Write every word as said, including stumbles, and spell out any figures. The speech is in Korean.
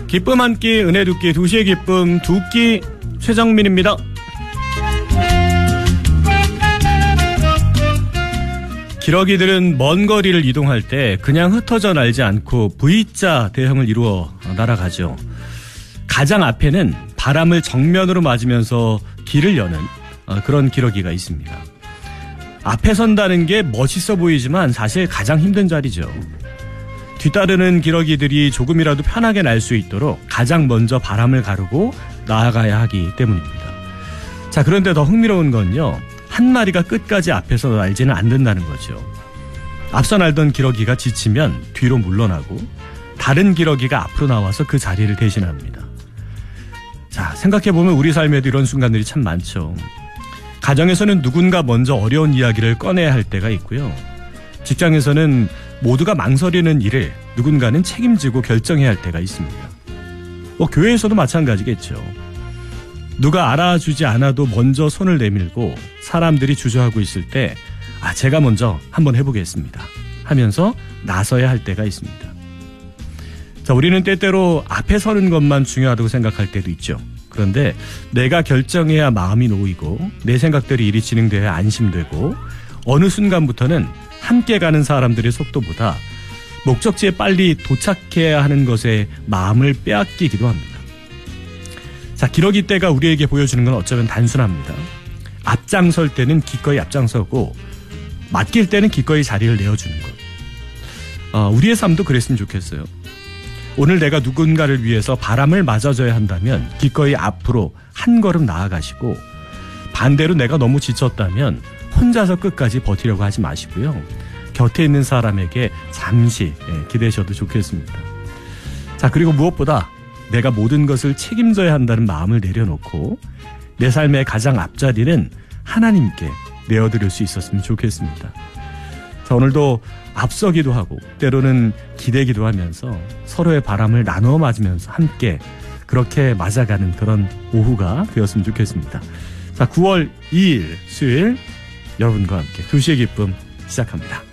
기쁨 한 끼, 은혜 두 끼, 두 시의 기쁨, 두 끼, 최정민입니다. 기러기들은 먼 거리를 이동할 때 그냥 흩어져 날지 않고 V자 대형을 이루어 날아가죠. 가장 앞에는 바람을 정면으로 맞으면서 길을 여는 그런 기러기가 있습니다. 앞에 선다는 게 멋있어 보이지만 사실 가장 힘든 자리죠. 뒤따르는 기러기들이 조금이라도 편하게 날 수 있도록 가장 먼저 바람을 가르고 나아가야 하기 때문입니다. 자, 그런데 더 흥미로운 건요, 한 마리가 끝까지 앞에서 날지는 않는다는 거죠. 앞서 날던 기러기가 지치면 뒤로 물러나고 다른 기러기가 앞으로 나와서 그 자리를 대신합니다. 자, 생각해보면 우리 삶에도 이런 순간들이 참 많죠. 가정에서는 누군가 먼저 어려운 이야기를 꺼내야 할 때가 있고요. 직장에서는 모두가 망설이는 일을 누군가는 책임지고 결정해야 할 때가 있습니다. 뭐 교회에서도 마찬가지겠죠. 누가 알아주지 않아도 먼저 손을 내밀고 사람들이 주저하고 있을 때 아, 제가 먼저 한번 해보겠습니다 하면서 나서야 할 때가 있습니다. 자, 우리는 때때로 앞에 서는 것만 중요하다고 생각할 때도 있죠. 그런데 내가 결정해야 마음이 놓이고 내 생각대로 일이 진행돼야 안심되고 어느 순간부터는 함께 가는 사람들의 속도보다 목적지에 빨리 도착해야 하는 것에 마음을 빼앗기기도 합니다. 자, 기러기 떼가 우리에게 보여주는 건 어쩌면 단순합니다. 앞장설 때는 기꺼이 앞장서고 맡길 때는 기꺼이 자리를 내어주는 것. 어, 우리의 삶도 그랬으면 좋겠어요. 오늘 내가 누군가를 위해서 바람을 맞아줘야 한다면 기꺼이 앞으로 한 걸음 나아가시고, 반대로 내가 너무 지쳤다면 혼자서 끝까지 버티려고 하지 마시고요. 곁에 있는 사람에게 잠시 기대셔도 좋겠습니다. 자, 그리고 무엇보다 내가 모든 것을 책임져야 한다는 마음을 내려놓고 내 삶의 가장 앞자리는 하나님께 내어드릴 수 있었으면 좋겠습니다. 자, 오늘도 앞서기도 하고 때로는 기대기도 하면서 서로의 바람을 나누어 맞으면서 함께 그렇게 맞아가는 그런 오후가 되었으면 좋겠습니다. 자, 구월 이일 수요일 여러분과 함께 두 시의 기쁨 시작합니다.